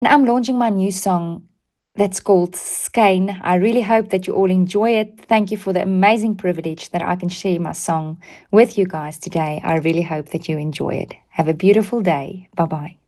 And I'm launching my new song that's called Skein. I really hope that you all enjoy it. Thank you for the amazing privilege that I can share my song with you guys today. I really hope that you enjoy it. Have a beautiful day. Bye bye.